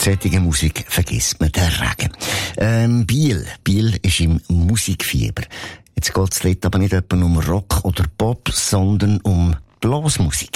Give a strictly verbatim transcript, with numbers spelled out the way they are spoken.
solche Musik vergisst man den Regen. Ähm, Biel. Biel ist im Musikfieber. Jetzt geht es aber nicht etwa um Rock oder Pop, sondern um Blasmusik.